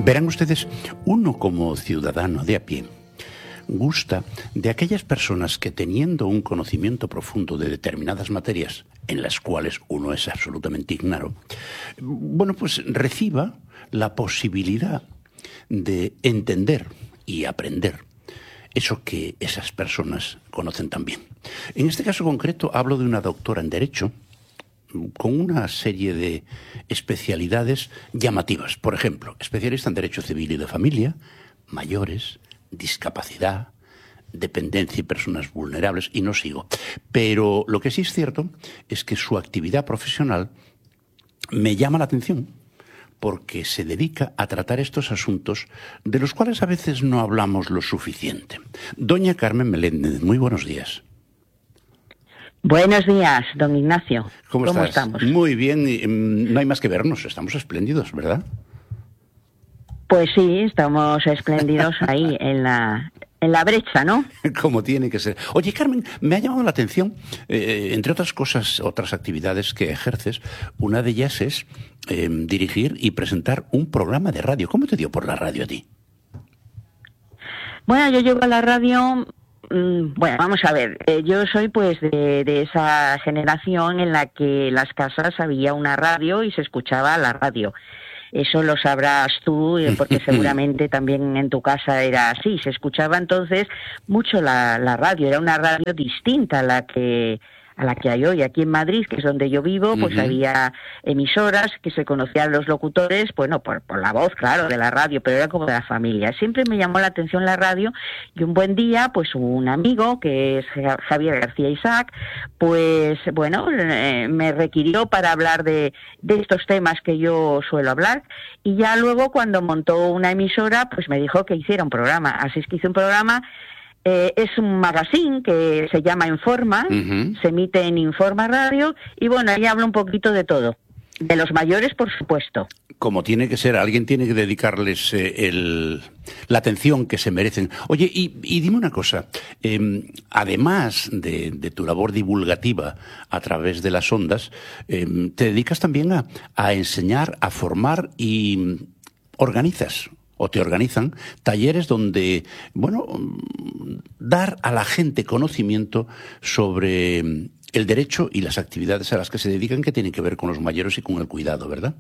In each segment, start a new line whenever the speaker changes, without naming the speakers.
Verán ustedes, uno como ciudadano de a pie gusta de aquellas personas que, teniendo un conocimiento profundo de determinadas materias en las cuales uno es absolutamente ignaro, bueno, pues reciba la posibilidad de entender y aprender eso que esas personas conocen tan bien. En este caso concreto hablo de una doctora en Derecho con una serie de especialidades llamativas. Por ejemplo, especialista en Derecho Civil y de Familia, mayores, discapacidad, dependencia y personas vulnerables, y no sigo. Pero lo que sí es cierto es que su actividad profesional me llama la atención porque se dedica a tratar estos asuntos de los cuales a veces no hablamos lo suficiente. Doña Carmen Meléndez, muy buenos días.
Buenos días, don Ignacio.
¿Cómo
estamos?
Muy bien, no hay más que vernos, estamos espléndidos, ¿verdad?
Pues sí, estamos espléndidos ahí en la brecha, ¿no?
Como tiene que ser. Oye, Carmen, me ha llamado la atención, entre otras cosas, otras actividades que ejerces, una de ellas es dirigir y presentar un programa de radio. ¿Cómo te dio por la radio a ti?
Bueno, yo llego a la radio, bueno, vamos a ver, yo soy pues de esa generación en la que en las casas había una radio y se escuchaba la radio. Eso lo sabrás tú, porque seguramente también en tu casa era así. Se escuchaba entonces mucho la radio. Era una radio distinta a la que hay hoy. Aquí en Madrid, que es donde yo vivo, pues había emisoras que se conocían los locutores, bueno, por la voz, claro, de la radio, pero era como de la familia. Siempre me llamó la atención la radio y un buen día, pues un amigo, que es Javier García Isaac, pues bueno, me requirió para hablar de estos temas que yo suelo hablar, y ya luego cuando montó una emisora, pues me dijo que hiciera un programa. Así es que hice un programa. Es un magazine que se llama Informa, se emite en Informa Radio, y bueno, ahí hablo un poquito de todo. De los mayores, por supuesto.
Como tiene que ser, alguien tiene que dedicarles la atención que se merecen. Oye, y dime una cosa, además de tu labor divulgativa a través de las ondas, te dedicas también a enseñar, a formar y organizas o te organizan talleres donde, bueno, dar a la gente conocimiento sobre el derecho y las actividades a las que se dedican, que tienen que ver con los mayores y con el cuidado, ¿verdad?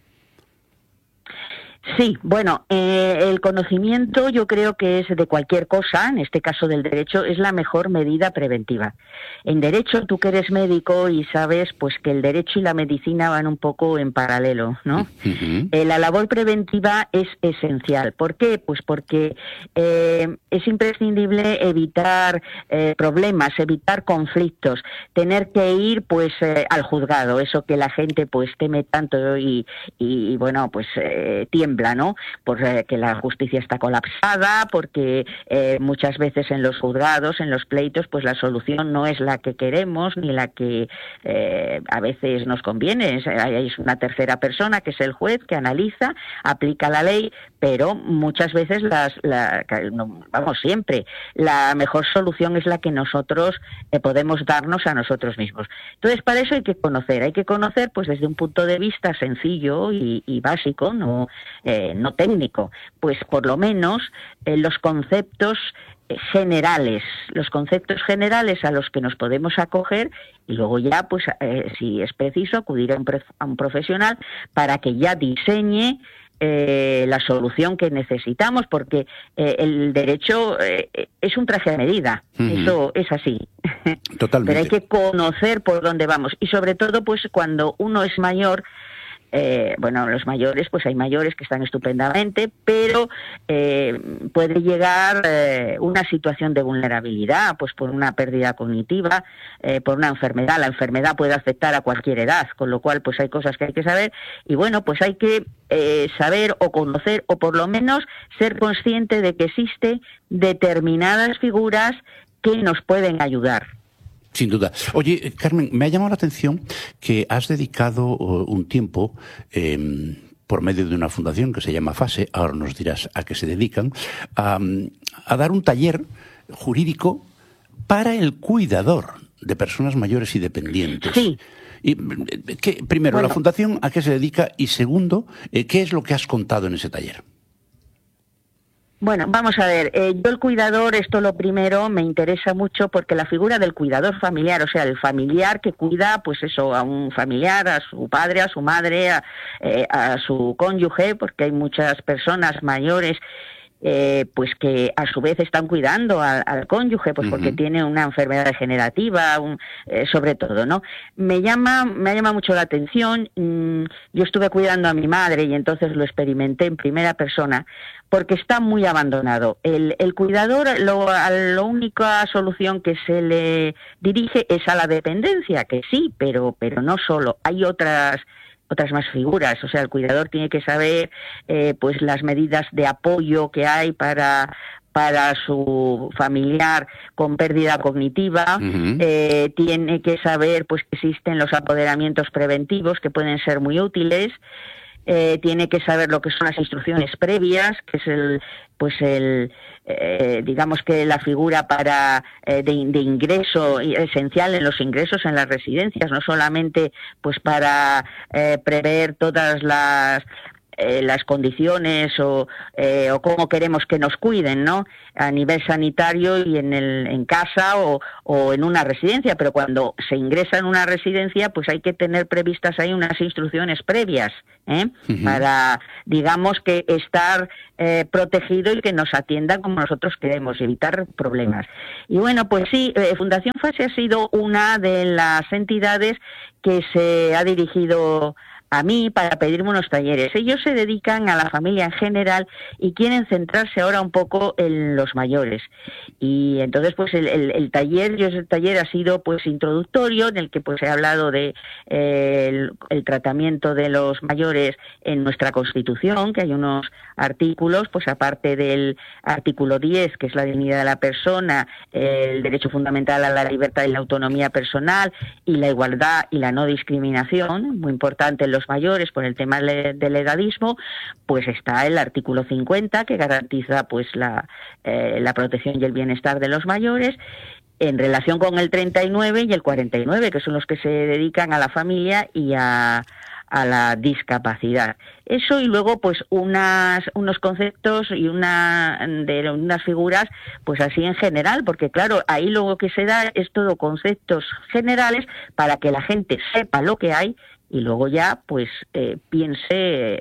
Sí, bueno, el conocimiento yo creo que es de cualquier cosa, en este caso del derecho, es la mejor medida preventiva. En derecho, tú que eres médico y sabes pues que el derecho y la medicina van un poco en paralelo, ¿no? La labor preventiva es esencial. ¿Por qué? Pues porque es imprescindible evitar problemas, evitar conflictos, tener que ir pues al juzgado, eso que la gente pues teme tanto y bueno, pues tiembla, ¿no? Porque la justicia está colapsada, porque muchas veces en los juzgados, en los pleitos, pues la solución no es la que queremos ni la que a veces nos conviene. Hay una tercera persona, que es el juez, que analiza, aplica la ley, pero muchas veces vamos, siempre, la mejor solución es la que nosotros podemos darnos a nosotros mismos. Entonces, para eso hay que conocer pues desde un punto de vista sencillo y básico, no técnico, pues por lo menos los conceptos generales a los que nos podemos acoger, y luego ya, pues si es preciso, acudir a un profesional para que ya diseñe la solución que necesitamos, porque el derecho es un traje a medida, eso es así.
Totalmente.
Pero hay que conocer por dónde vamos, y sobre todo pues cuando uno es mayor. Bueno, los mayores, pues hay mayores que están estupendamente, pero puede llegar una situación de vulnerabilidad, pues por una pérdida cognitiva, por una enfermedad. La enfermedad puede afectar a cualquier edad, con lo cual pues hay cosas que hay que saber, y bueno, pues hay que saber o conocer, o por lo menos ser consciente de que existen determinadas figuras que nos pueden ayudar.
Sin duda. Oye, Carmen, me ha llamado la atención que has dedicado un tiempo, por medio de una fundación que se llama FASE, ahora nos dirás a qué se dedican, a dar un taller jurídico para el cuidador de personas mayores y dependientes.
Sí.
Y, primero, bueno, la fundación, ¿a qué se dedica? Y segundo, ¿qué es lo que has contado en ese taller?
Bueno, vamos a ver, yo el cuidador, esto lo primero, me interesa mucho porque la figura del cuidador familiar, o sea, el familiar que cuida, pues eso, a un familiar, a su padre, a su madre, a su cónyuge, porque hay muchas personas mayores pues que a su vez están cuidando al cónyuge, pues porque tiene una enfermedad degenerativa, sobre todo, ¿no? Me llama mucho la atención. Yo estuve cuidando a mi madre y entonces lo experimenté en primera persona, porque está muy abandonado. El cuidador, la única solución que se le dirige es a la dependencia, que sí, pero no solo. Hay otras más figuras, o sea, el cuidador tiene que saber pues las medidas de apoyo que hay para su familiar con pérdida cognitiva, tiene que saber pues que existen los apoderamientos preventivos que pueden ser muy útiles, tiene que saber lo que son las instrucciones previas, que es digamos que la figura de ingreso esencial en los ingresos en las residencias, no solamente pues para prever todas las condiciones o cómo queremos que nos cuiden, ¿no? A nivel sanitario y en casa o en una residencia, pero cuando se ingresa en una residencia, pues hay que tener previstas ahí unas instrucciones previas, para, digamos, que estar protegido y que nos atiendan como nosotros queremos, evitar problemas. Y bueno, pues sí, Fundación FASE ha sido una de las entidades que se ha dirigido a mí para pedirme unos talleres. Ellos se dedican a la familia en general y quieren centrarse ahora un poco en los mayores. Y entonces pues el taller ha sido pues introductorio, en el que pues he hablado de el tratamiento de los mayores en nuestra Constitución, que hay unos artículos, pues aparte del artículo 10, que es la dignidad de la persona, el derecho fundamental a la libertad y la autonomía personal y la igualdad y la no discriminación, muy importante en los mayores por el tema del edadismo, pues está el artículo 50, que garantiza pues la protección y el bienestar de los mayores, en relación con el 39 y el 49, que son los que se dedican a la familia y a la discapacidad. Eso, y luego pues unos conceptos y unas figuras pues así en general, porque claro, ahí lo que se da es todo conceptos generales para que la gente sepa lo que hay y luego ya pues piense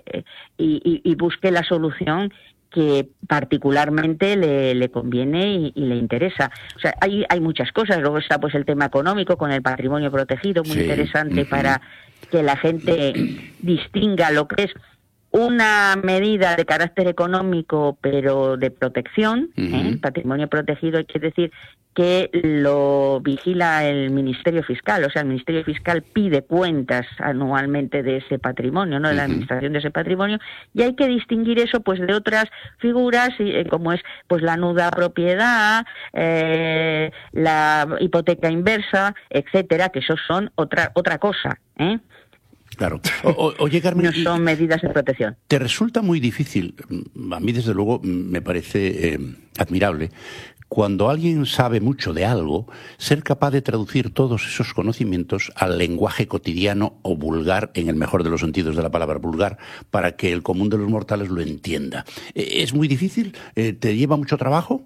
y busque la solución que particularmente le conviene y le interesa. O sea, hay muchas cosas. Luego está pues el tema económico con el patrimonio protegido, muy interesante para que la gente distinga lo que es una medida de carácter económico, pero de protección. Patrimonio protegido quiere decir que lo vigila el Ministerio Fiscal, o sea, el Ministerio Fiscal pide cuentas anualmente de ese patrimonio, ¿no? De la administración de ese patrimonio, y hay que distinguir eso pues de otras figuras como es pues la nuda propiedad, la hipoteca inversa, etcétera, que eso son otra cosa,
Claro. Oye, Carmen,
no son medidas de protección.
¿Te resulta muy difícil? A mí, desde luego, me parece admirable, cuando alguien sabe mucho de algo, ser capaz de traducir todos esos conocimientos al lenguaje cotidiano o vulgar, en el mejor de los sentidos de la palabra vulgar, para que el común de los mortales lo entienda. ¿Es muy difícil? ¿Te lleva mucho trabajo?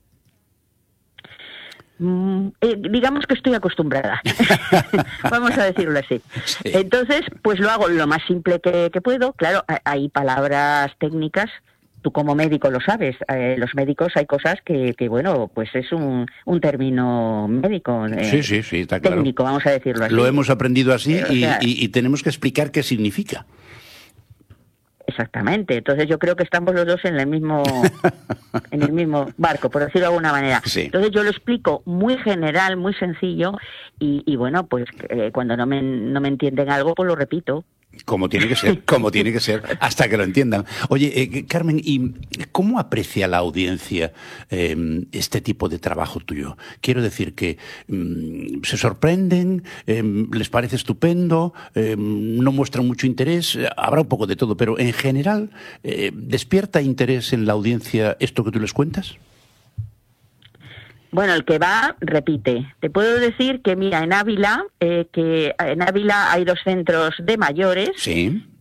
Digamos que estoy acostumbrada. Vamos a decirlo así.
Sí.
Entonces, pues lo hago lo más simple que puedo. Claro, hay palabras técnicas. Tú como médico lo sabes. Los médicos hay cosas que bueno, pues es un término médico.
Sí, está claro.
Técnico, vamos a decirlo así.
Lo hemos aprendido así
sea,
y tenemos que explicar qué significa.
Exactamente. Entonces yo creo que estamos los dos en el mismo barco, por decirlo de alguna manera.
Sí.
Entonces yo lo explico muy general, muy sencillo y bueno, pues cuando no me entienden algo, pues lo repito.
Como tiene que ser, hasta que lo entiendan. Oye, Carmen, ¿y cómo aprecia la audiencia este tipo de trabajo tuyo? Quiero decir que se sorprenden, les parece estupendo, no muestran mucho interés, habrá un poco de todo, pero en general, ¿despierta interés en la audiencia esto que tú les cuentas?
Bueno, el que va, repite. Te puedo decir que, mira, en Ávila hay 2 centros de mayores.
Sí.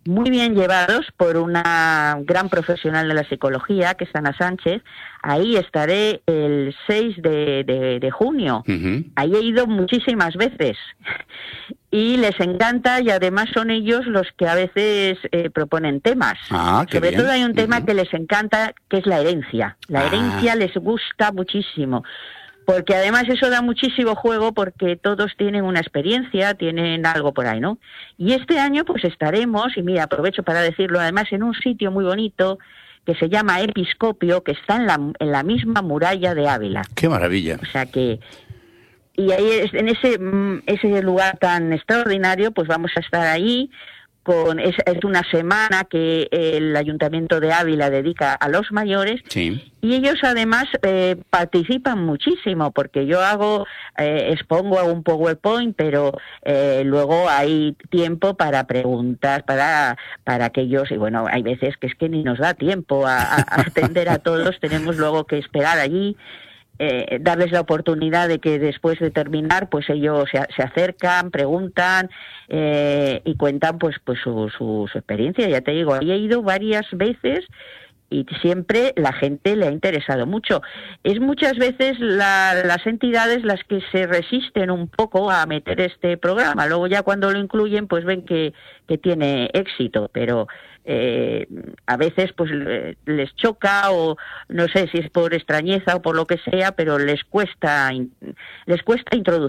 muy bien llevados por una gran profesional de la psicología, que es Ana Sánchez. Ahí estaré el 6 de junio.
Uh-huh.
Ahí he ido muchísimas veces y les encanta, y además son ellos los que a veces proponen temas. Sobre todo hay un tema que les encanta, que es la herencia. La herencia les gusta muchísimo. Porque además eso da muchísimo juego, porque todos tienen una experiencia, tienen algo por ahí, ¿no? Y este año pues estaremos, y mira, aprovecho para decirlo, además en un sitio muy bonito que se llama Episcopio, que está en la misma muralla de Ávila.
¡Qué maravilla!
O sea que... Y ahí, en ese lugar tan extraordinario, pues vamos a estar ahí. Es una semana que el Ayuntamiento de Ávila dedica a los mayores.
Sí.
Y ellos además participan muchísimo, porque yo hago un PowerPoint, pero luego hay tiempo para preguntas, para aquellos, y bueno, hay veces que es que ni nos da tiempo a atender a todos, tenemos luego que esperar allí. Darles la oportunidad de que después de terminar pues ellos se acercan, preguntan y cuentan pues su experiencia. Ya te digo, ahí he ido varias veces y siempre la gente le ha interesado mucho. Es muchas veces las entidades las que se resisten un poco a meter este programa. Luego ya cuando lo incluyen pues ven que tiene éxito, pero a veces pues les choca, o no sé si es por extrañeza o por lo que sea, pero les cuesta introducir